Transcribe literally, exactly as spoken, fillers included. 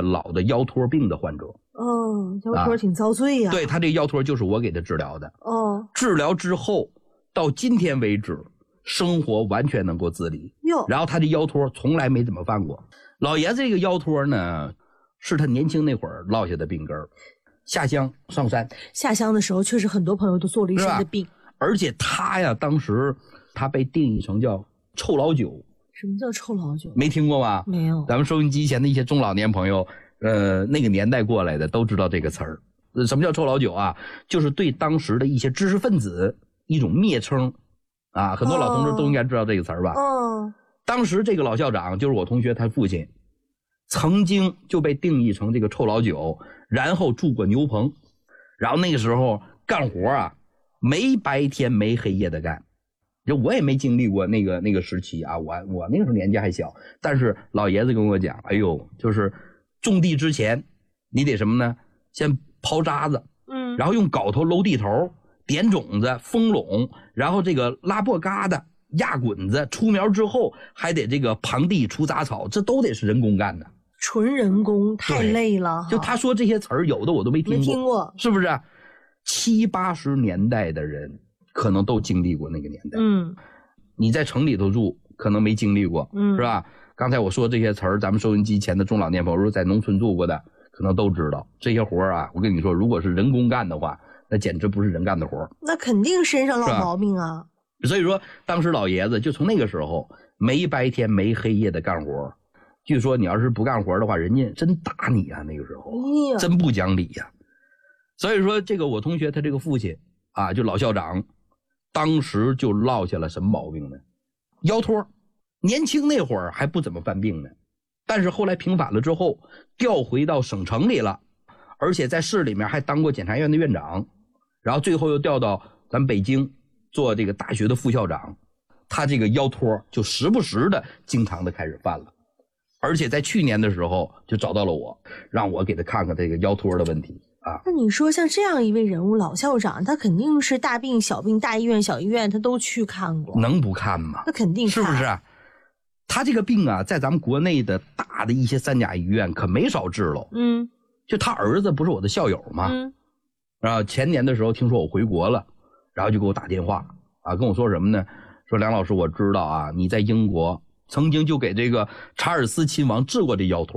老的腰托病的患者。 哦，腰托挺遭罪呀、啊。 对，他这腰托就是我给他治疗的。 哦， 治疗之后到今天为止，生活完全能够自理。 哟， 然后他的腰托从来没怎么犯过。老爷子这个腰托呢，是他年轻那会儿落下的病根儿。下乡上山， 下乡的时候确实很多朋友都做了一身的病。 而且他呀，当时他被定义成叫臭老九。 什么叫臭老九？ 没听过吧？ 没有。 咱们收音机前的一些中老年朋友，呃，那个年代过来的都知道这个词儿。什么叫臭老九啊？就是对当时的一些知识分子一种蔑称啊。很多老同志都应该知道这个词儿吧？ 哦。 当时这个老校长就是我同学他父亲，曾经就被定义成这个臭老九，然后住过牛棚，然后那个时候干活啊，没白天没黑夜的干。就我也没经历过那个那个时期啊，我我那个时候年纪还小，但是老爷子跟我讲，哎呦，就是种地之前，你得什么呢？先刨渣子， 嗯， 然后用镐头搂地头，点种子，封垄，然后这个拉簸疙瘩，压滚子，出苗之后还得这个旁地除杂草，这都得是人工干的， 纯人工，太累了。 就他说这些词儿，有的我都没听过， 没听过， 是不是？七八十年代的人。可能都经历过那个年代， 嗯， 你在城里头住，可能没经历过， 嗯， 是吧？刚才我说这些词儿，咱们收音机前的中老年朋友，如果在农村住过的，可能都知道这些活儿啊。我跟你说，如果是人工干的话，那简直不是人干的活儿， 那肯定身上落毛病啊。 所以说，当时老爷子就从那个时候没白天没黑夜的干活，据说你要是不干活的话，人家真打你啊，那个时候、 哎、 真不讲理呀、啊。所以说，这个我同学他这个父亲啊，就老校长。当时就落下了什么毛病呢？腰托。年轻那会儿还不怎么犯病呢，但是后来平反了之后，调回到省城里了，而且在市里面还当过检察院的院长，然后最后又调到咱北京做这个大学的副校长。他这个腰托就时不时的经常的开始犯了，而且在去年的时候就找到了我，让我给他看看这个腰托的问题。啊、 那你说像这样一位人物，老校长，他肯定是大病小病，大医院小医院他都去看过， 能不看吗？ 那肯定看， 是不是？他这个病啊，在咱们国内的大的一些三甲医院可没少治喽。 嗯， 就他儿子不是我的校友吗？ 嗯， 然后前年的时候听说我回国了，然后就给我打电话啊，跟我说什么呢？说梁老师，我知道啊，你在英国曾经就给这个查尔斯亲王治过这腰托。